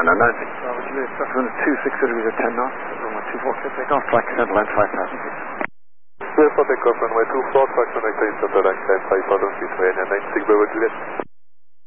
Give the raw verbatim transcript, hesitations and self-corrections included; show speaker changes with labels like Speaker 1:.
Speaker 1: no, ninety. Bravo Juliet, Suffolk two six degrees at ten knots, runway two four, clear takeoff, flight center line five thousand feet.
Speaker 2: Clear for takeoff, runway two four, flight connector, center line five thousand feet, Ryanair nine six, Bravo Juliet.